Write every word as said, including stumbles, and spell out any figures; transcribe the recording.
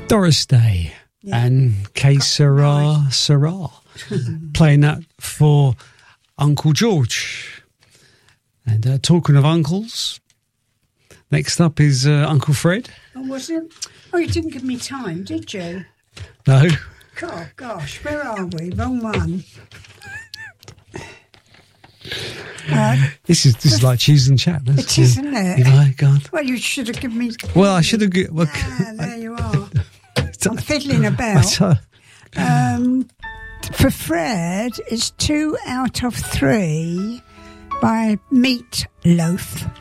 Doris Day yeah. and Que Sera Sera playing that for Uncle George. And uh, talking of uncles, next up is uh, Uncle Fred. Oh, was it? Oh, you didn't give me time, did you? No. Oh, gosh, where are we? Wrong one. Uh, this is this is like cheese and chat. It is, isn't it? You know, God. Well, you should have given me... Well, I should have... G- well, ah, there you are. I'm fiddling about. Um, for Fred, it's two out of three by Meat Loaf.